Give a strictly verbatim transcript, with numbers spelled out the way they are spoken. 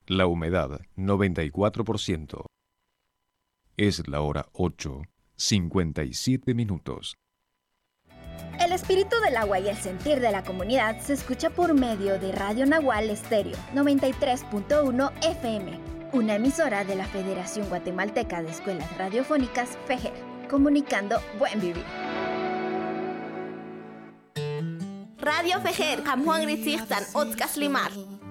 La humedad, noventa y cuatro por ciento. Es la hora ocho, cincuenta y siete minutos. El espíritu del agua y el sentir de la comunidad se escucha por medio de Radio Nahual Estéreo noventa y tres punto uno F M, una emisora de la Federación Guatemalteca de Escuelas Radiofónicas FEGER, comunicando buen vivir. Radio FEGER, Juan Gritzirtan, Otkas Limar.